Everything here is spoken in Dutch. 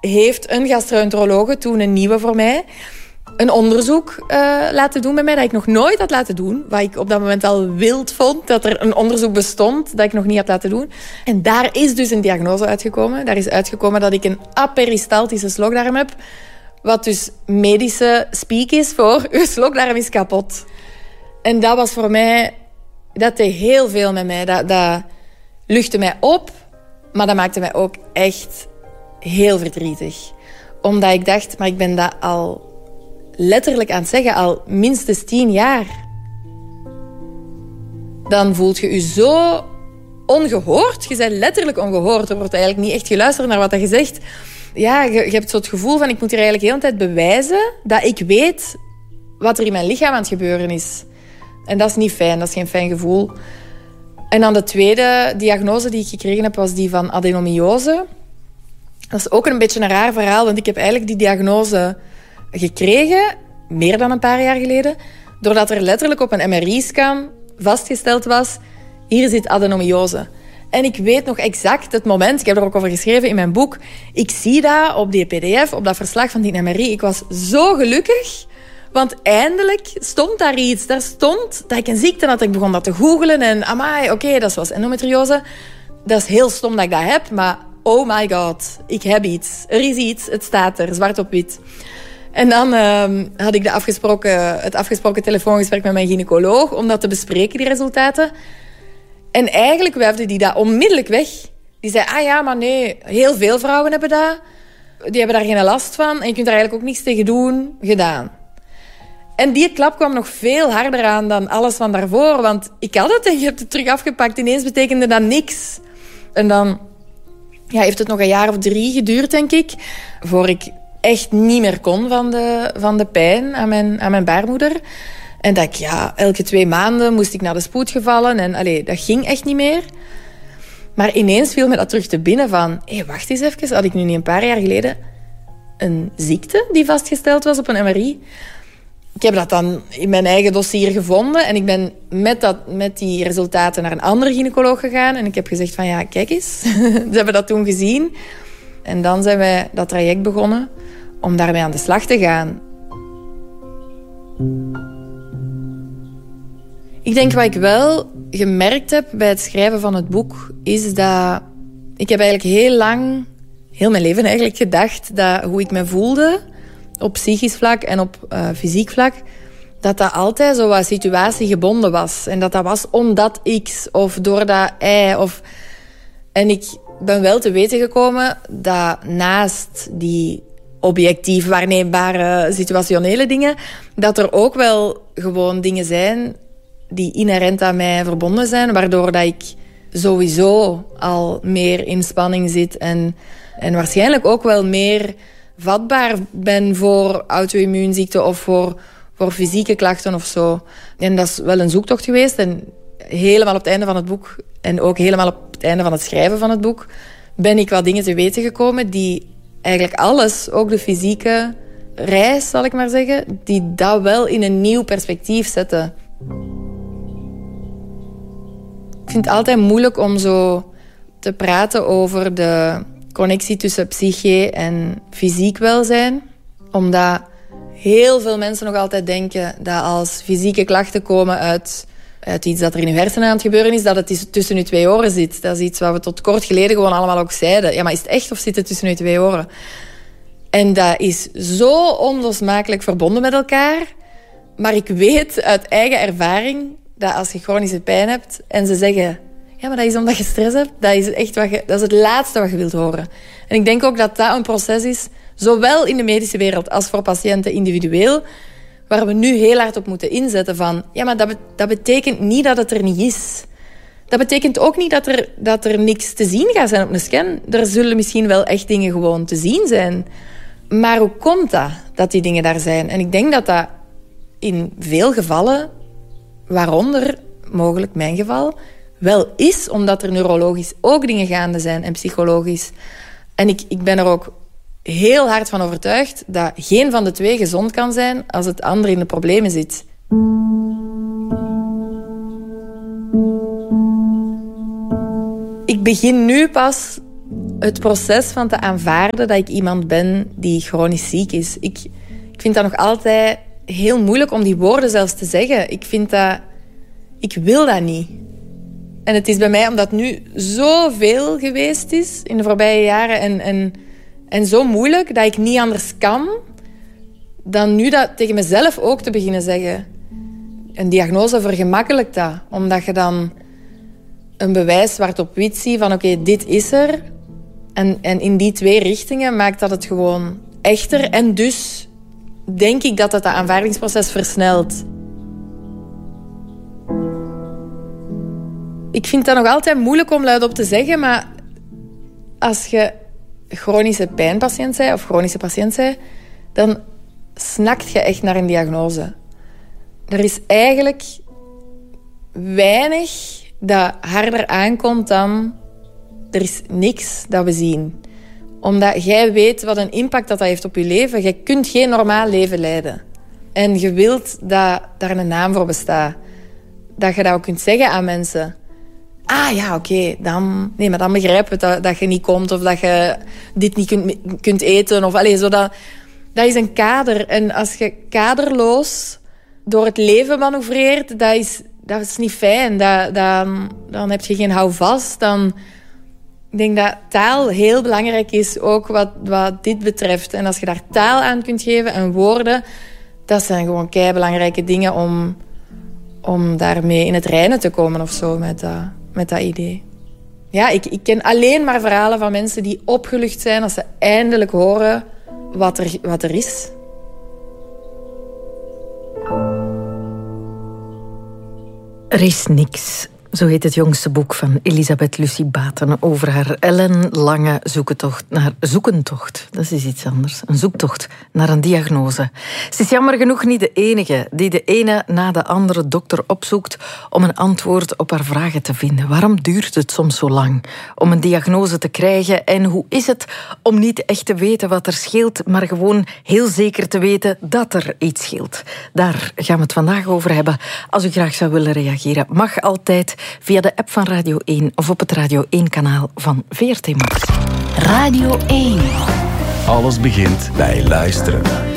heeft een gastroenterologe, toen een nieuwe voor mij, een onderzoek laten doen bij mij dat ik nog nooit had laten doen. Wat ik op dat moment al wild vond, dat er een onderzoek bestond dat ik nog niet had laten doen. En daar is dus een diagnose uitgekomen. Daar is uitgekomen dat ik een aperistaltische slokdarm heb. Wat dus medische speak is voor uw slokdarm is kapot. En dat was voor mij... Dat deed heel veel met mij. Dat luchtte mij op, maar dat maakte mij ook echt heel verdrietig. Omdat ik dacht, maar ik ben dat al letterlijk aan het zeggen, al minstens 10 jaar. Dan voelt je je zo ongehoord. Je bent letterlijk ongehoord. Er wordt eigenlijk niet echt geluisterd naar wat je zegt. Ja, je hebt zo het gevoel van, ik moet hier eigenlijk de hele tijd bewijzen dat ik weet wat er in mijn lichaam aan het gebeuren is. En dat is niet fijn, dat is geen fijn gevoel. En dan de tweede diagnose die ik gekregen heb, was die van adenomiose. Dat is ook een beetje een raar verhaal, want ik heb eigenlijk die diagnose gekregen, meer dan een paar jaar geleden, doordat er letterlijk op een MRI-scan vastgesteld was, hier zit adenomiose. En ik weet nog exact het moment, ik heb er ook over geschreven in mijn boek, ik zie dat op die pdf, op dat verslag van die MRI. Ik was zo gelukkig, want eindelijk stond daar iets. Daar stond dat ik een ziekte had. Ik begon dat te googlen en amai, oké, dat was endometriose. Dat is heel stom dat ik dat heb, maar oh my god, ik heb iets. Er is iets, het staat er, zwart op wit. En dan had ik het afgesproken telefoongesprek met mijn gynaecoloog om dat te bespreken, die resultaten. En eigenlijk wuifde die dat onmiddellijk weg. Die zei, ja, maar nee, heel veel vrouwen hebben dat. Die hebben daar geen last van en je kunt daar eigenlijk ook niks tegen doen. Gedaan. En die klap kwam nog veel harder aan dan alles van daarvoor. Want ik had het en je hebt het terug afgepakt. Ineens betekende dat niks. En dan heeft het nog een jaar of 3 geduurd, denk ik, voor ik echt niet meer kon van de pijn aan mijn baarmoeder. En dat ik, elke 2 maanden moest ik naar de spoed gevallen. En dat ging echt niet meer. Maar ineens viel me dat terug te binnen van, wacht eens even, had ik nu niet een paar jaar geleden een ziekte die vastgesteld was op een MRI? Ik heb dat dan in mijn eigen dossier gevonden en ik ben met die resultaten naar een andere gynaecoloog gegaan. En ik heb gezegd van, kijk eens, ze hebben dat toen gezien. En dan zijn wij dat traject begonnen om daarmee aan de slag te gaan. Ik denk wat ik wel gemerkt heb bij het schrijven van het boek, is dat ik heb eigenlijk heel mijn leven eigenlijk gedacht dat hoe ik me voelde op psychisch vlak en op fysiek vlak, dat altijd zo wat situatiegebonden was. En dat was omdat X of doordat Y. En ik ben wel te weten gekomen dat naast die objectief waarneembare situationele dingen, dat er ook wel gewoon dingen zijn die inherent aan mij verbonden zijn, waardoor dat ik sowieso al meer in spanning zit en waarschijnlijk ook wel meer vatbaar ben voor auto-immuunziekte of voor fysieke klachten of zo. En dat is wel een zoektocht geweest. En helemaal op het einde van het boek en ook helemaal op het einde van het schrijven van het boek ben ik wat dingen te weten gekomen die eigenlijk alles, ook de fysieke reis, zal ik maar zeggen, die dat wel in een nieuw perspectief zetten. Ik vind het altijd moeilijk om zo te praten over de connectie tussen psyche en fysiek welzijn. Omdat heel veel mensen nog altijd denken dat als fysieke klachten komen uit iets dat er in je hersenen aan het gebeuren is, dat het tussen je 2 oren zit. Dat is iets wat we tot kort geleden gewoon allemaal ook zeiden. Ja, maar is het echt of zit het tussen je 2 oren? En dat is zo onlosmakelijk verbonden met elkaar. Maar ik weet uit eigen ervaring dat als je chronische pijn hebt en ze zeggen, ja, maar dat is omdat je stress hebt, dat is echt dat is het laatste wat je wilt horen. En ik denk ook dat dat een proces is, zowel in de medische wereld als voor patiënten individueel, waar we nu heel hard op moeten inzetten van, ja, maar dat betekent niet dat het er niet is. Dat betekent ook niet dat er niks te zien gaat zijn op een scan. Er zullen misschien wel echt dingen gewoon te zien zijn. Maar hoe komt dat die dingen daar zijn? En ik denk dat dat in veel gevallen, waaronder mogelijk mijn geval, wel is, omdat er neurologisch ook dingen gaande zijn en psychologisch. En ik ben er ook heel hard van overtuigd dat geen van de 2 gezond kan zijn als het andere in de problemen zit. Ik begin nu pas het proces van te aanvaarden dat ik iemand ben die chronisch ziek is. Ik vind dat nog altijd heel moeilijk om die woorden zelfs te zeggen. Ik wil dat niet. En het is bij mij, omdat het nu zoveel geweest is in de voorbije jaren en zo moeilijk, dat ik niet anders kan dan nu dat tegen mezelf ook te beginnen zeggen. Een diagnose vergemakkelijkt dat, omdat je dan een bewijs zwart op wit ziet van oké, dit is er. En in die 2 richtingen maakt dat het gewoon echter. En dus denk ik dat het aanvaardingsproces versnelt. Ik vind dat nog altijd moeilijk om luidop te zeggen, maar als je chronische pijnpatiënt bent of chronische patiënt bent, dan snakt je echt naar een diagnose. Er is eigenlijk weinig dat harder aankomt dan er is niks dat we zien. Omdat jij weet wat een impact dat heeft op je leven. Je kunt geen normaal leven leiden. En je wilt dat daar een naam voor bestaat. Dat je dat ook kunt zeggen aan mensen. Ah ja, oké, dan begrijpen we dat je niet komt of dat je dit niet kunt eten. Of, allez, dat is een kader. En als je kaderloos door het leven manoeuvreert, dat is niet fijn. Dan heb je geen houvast. Ik denk dat taal heel belangrijk is, ook wat dit betreft. En als je daar taal aan kunt geven en woorden, dat zijn gewoon keibelangrijke dingen om daarmee in het reinen te komen of zo met dat idee. Ja, ik ken alleen maar verhalen van mensen die opgelucht zijn als ze eindelijk horen wat er is. Er is niks. Zo heet het jongste boek van Elisabeth Lucie Baten over haar ellenlange zoekentocht. Dat is iets anders. Een zoektocht naar een diagnose. Ze is jammer genoeg niet de enige die de ene na de andere dokter opzoekt om een antwoord op haar vragen te vinden. Waarom duurt het soms zo lang om een diagnose te krijgen? En hoe is het om niet echt te weten wat er scheelt, maar gewoon heel zeker te weten dat er iets scheelt? Daar gaan we het vandaag over hebben. Als u graag zou willen reageren, mag altijd via de app van Radio 1 of op het Radio 1-kanaal van VRT Max. Radio 1. Alles begint bij luisteren.